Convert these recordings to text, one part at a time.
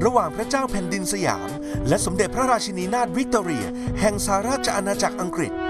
ระหว่างพระเจ้าแผ่นดินสยามและสมเด็จพระราชินีนาถวิกตอเรียแห่งสหราชอาณาจักรอังกฤษ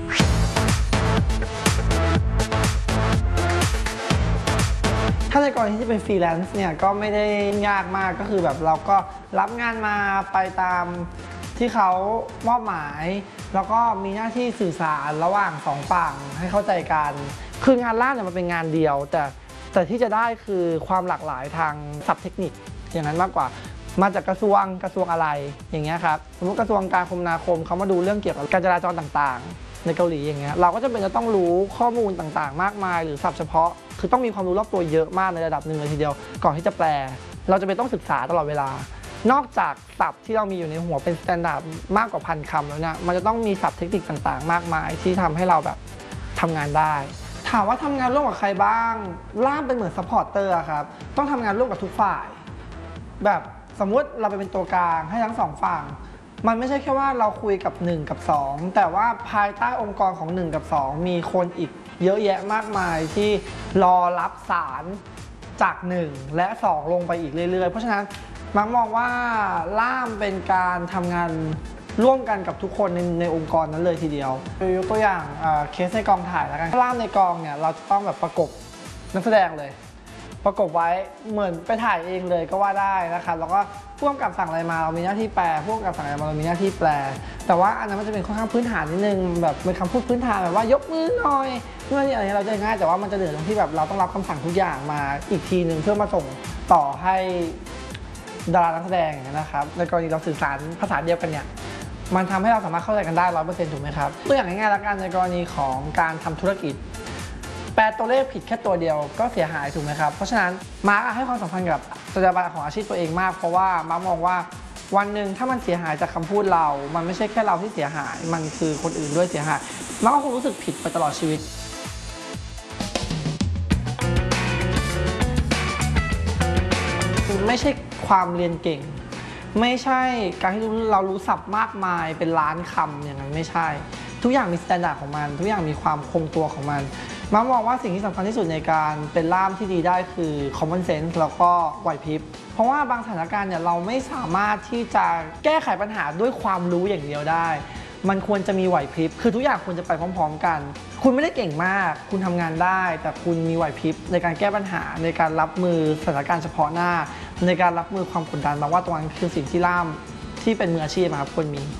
ถ้าในกรณีที่เป็นฟรีแลนซ์เนี่ยก็ไม่ได้ยากมากก็คือแบบเราก็รับงานมาไปตามที่เขามอบหมายแล้วก็มีหน้าที่สื่อสารระหว่างสองฝั่งให้เข้าใจกันคืองานล่ามเนี่ยมันเป็นงานเดียวแต่ที่จะได้คือความหลากหลายทางศัพท์เทคนิคอย่างนั้นมากกว่ามาจากกระทรวงอะไรอย่างเงี้ยครับสมมติกระทรวงการคมนาคมเขามาดูเรื่องเกี่ยวกับการจราจรต่างๆในเกาหลีอย่างเงี้ยเราก็จะเป็นจะต้องรู้ข้อมูลต่างๆมากมายหรือศัพท์เฉพาะคือต้องมีความรู้รอบตัวเยอะมากในระดับหนึ่งเลยทีเดียวก่อนที่จะแปลเราจะเป็นต้องศึกษาตลอดเวลานอกจากศัพท์ที่เรามีอยู่ในหัวเป็นสแตนดาร์ดมากกว่า1,000 คำแล้วเนี่ยมันจะต้องมีศัพท์เทคนิคต่างๆมากมายที่ทำให้เราแบบทำงานได้ถามว่าทำงานร่วมกับใครบ้างล่ามเป็นเหมือนซัพพอร์ตเตอร์ครับต้องทำงานร่วมกับทุกฝ่ายแบบสมมุติเราไปเป็นตัวกลางให้ทั้งสองฝั่งมันไม่ใช่แค่ว่าเราคุยกับ1กับ2แต่ว่าภายใต้องค์กรของ1กับ2มีคนอีกเยอะแยะมากมายที่รอรับสารจาก1และ2ลงไปอีกเรื่อยๆเพราะฉะนั้นมักมองว่าล่ามเป็นการทำงานร่วมกันกับทุกคนในองค์กรนั้นเลยทีเดียวยกตัวอย่างเคสในกองถ่ายแล้วกันล่ามในกองเนี่ยเราจะต้องแบบประกบนักแสดงเลยประกบไว้เหมือนไปถ่ายเองเลยก็ว่าได้นะครับแล้วก็ผู้กำกับสั่งอะไรมาเรามีหน้าที่แปลผู้กำกับสั่งอะไรมาเรามีหน้าที่แปลแต่ว่าอันนั้นมันจะเป็นค่อนข้างพื้นฐานนิดนึงแบบเป็นคำพูดพื้นฐานแบบว่ายกมือหน่อยเมื่ออะไรเราจะง่ายแต่ว่ามันจะเหลือตรงที่แบบเราต้องรับคำสั่งทุกอย่างมาอีกทีหนึ่งเพื่อมาส่งต่อให้ดารานักแสดงนะครับในกรณีเราสื่อสารภาษาเดียวกันเนี่ยมันทำให้เราสามารถเข้าใจกันได้ 100% ถูกไหมครับตัวอย่างง่ายๆแล้วกันในกรณีของการทำธุรกิจแปลตัวเลขผิดแค่ตัวเดียวก็เสียหายถูกไหมครับเพราะฉะนั้นมาร์คให้ความสำคัญกับจรรยาบรรณของอาชีพตัวเองมากเพราะว่ามาร์คมองว่าวันหนึ่งถ้ามันเสียหายจากคำพูดเรามันไม่ใช่แค่เราที่เสียหายมันคือคนอื่นด้วยเสียหายมาร์คก็คงรู้สึกผิดไปตลอดชีวิตไม่ใช่ความเรียนเก่งไม่ใช่การที่เรารู้ศัพท์มากมายเป็นล้านคำอย่างนั้นไม่ใช่ทุกอย่างมีมาตรฐานของมันทุกอย่างมีความคงตัวของมันมักมองว่าสิ่งที่สำคัญที่สุดในการเป็นล่ามที่ดีได้คือ common sense แล้วก็ไหวพริบเพราะว่าบางสถานการณ์เนี่ยเราไม่สามารถที่จะแก้ไขปัญหาด้วยความรู้อย่างเดียวได้มันควรจะมีไหวพริบคือทุกอย่างควรจะไปพร้อมๆกันคุณไม่ได้เก่งมากคุณทำงานได้แต่คุณมีไหวพริบในการแก้ปัญหาในการรับมือสถานการณ์เฉพาะหน้าในการรับมือความกดดันมาว่าตรงนั้นคือสิ่งที่ล่ามที่เป็นมืออาชีพครับควรมี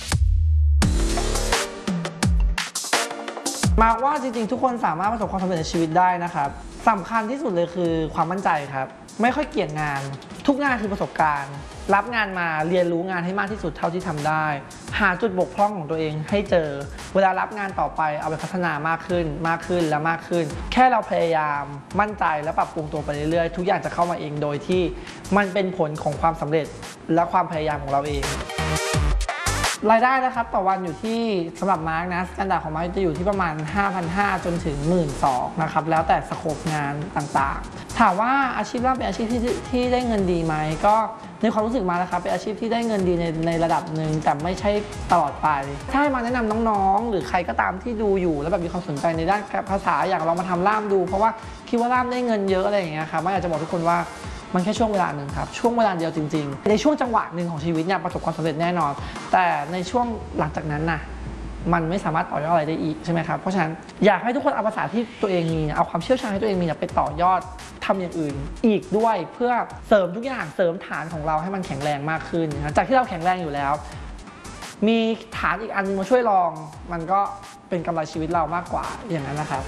มาว่าจริงๆทุกคนสามารถประสบความสำเร็จในชีวิตได้นะครับสำคัญที่สุดเลยคือความมั่นใจครับไม่ค่อยเกลียดงานทุกงานคือประสบการณ์รับงานมาเรียนรู้งานให้มากที่สุดเท่าที่ทำได้หาจุดบกพร่องของตัวเองให้เจอเวลารับงานต่อไปเอาไปพัฒนามากขึ้นและมากขึ้นแค่เราพยายามมั่นใจและปรับปรุงตัวไปเรื่อยๆทุกอย่างจะเข้ามาเองโดยที่มันเป็นผลของความสำเร็จและความพยายามของเราเองรายได้นะครับต่อวันอยู่ที่สำหรับมาร์กนะสแตนดาร์ดของมาร์กจะอยู่ที่ประมาณ 5,500 จนถึง 12,000 นะครับแล้วแต่สโคปงานต่างๆถามว่าอาชีพล่ามเป็นอาชีพที่ได้เงินดีไหมก็ในความรู้สึกมานะครับเป็นอาชีพที่ได้เงินดีในระดับหนึ่งแต่ไม่ใช่ตลอดไปถ้าให้มาแนะนำน้องๆหรือใครก็ตามที่ดูอยู่แล้วแบบมีความสนใจในด้านภาษาอยากลองมาทำล่ามดูเพราะว่าคิดว่าล่ามได้เงินเยอะอะไรอย่างเงี้ยครับมาอยากจะบอกทุกคนว่ามันแค่ช่วงเวลาหนึ่งครับช่วงเวลาเดียวจริงๆในช่วงจังหวะหนึ่งของชีวิตเนี่ยประสบความสำเร็จแน่นอนแต่ในช่วงหลังจากนั้นนะมันไม่สามารถต่อยอดอะไรได้อีกใช่ไหมครับเพราะฉะนั้นอยากให้ทุกคนเอาภาษาที่ตัวเองมีเอาความเชี่ยวชาญที่ตัวเองมีไปต่อยอดทำอย่างอื่นอีกด้วยเพื่อเสริมทุกอย่างเสริมฐานของเราให้มันแข็งแรงมากขึ้นจากที่เราแข็งแรงอยู่แล้วมีฐานอีกอันมาช่วยรองมันก็เป็นกำไรชีวิตเรามากกว่าอย่างนั้นนะครับ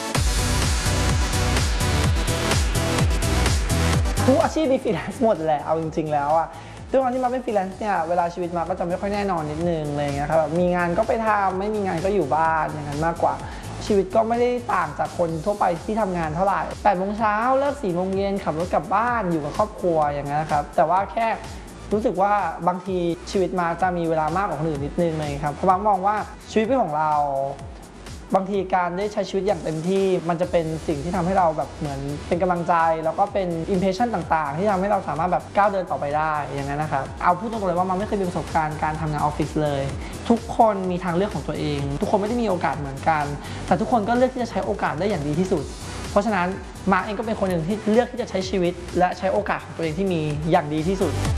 ทุกอาชีพมีฟรีแลนซ์หมดแหละเอาจริงๆแล้วอะด้วยความที่มาเป็นฟรีแลนซ์เนี่ยเวลาชีวิตมาก็จะไม่ค่อยแน่นอนนิดนึงอะไรเงี้ยครับแบบมีงานก็ไปทำไม่มีงานก็อยู่บ้านอย่างนั้นมากกว่าชีวิตก็ไม่ได้ต่างจากคนทั่วไปที่ทำงานเท่าไหร่8 โมงเช้าเลิก4 โมงเย็นขับรถกลับบ้านอยู่กับครอบครัวอย่างนั้นครับแต่ว่าแค่รู้สึกว่าบางทีชีวิตมาจะมีเวลามากกว่าคนอื่นนิดนึงเลยครับเพราะบางมองว่าชีวิตเป็นของเราบางทีการได้ใช้ชีวิตอย่างเต็มที่มันจะเป็นสิ่งที่ทำให้เราแบบเหมือนเป็นกำลังใจแล้วก็เป็นอิมเพรสชั่นต่างๆที่ทำให้เราสามารถแบบก้าวเดินต่อไปได้อย่างนั้นนะครับเอาพูดตรงๆเลยว่ามันไม่เคยมีประสบการณ์การทำงานออฟฟิศเลยทุกคนมีทางเลือกของตัวเองทุกคนไม่ได้มีโอกาสเหมือนกันแต่ทุกคนก็เลือกที่จะใช้โอกาสได้อย่างดีที่สุดเพราะฉะนั้นมาร์คเองก็เป็นคนหนึ่งที่เลือกที่จะใช้ชีวิตและใช้โอกาสของตัวเองที่มีอย่างดีที่สุด